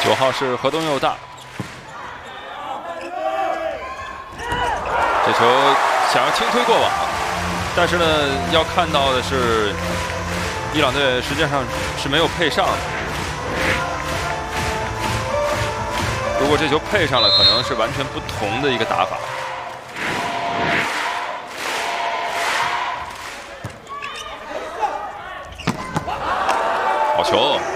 9号是河东佑大，这球想要轻推过网，但是呢，要看到的是，伊朗队实际上是没有配上的。如果这球配上了，可能是完全不同的一个打法。好球！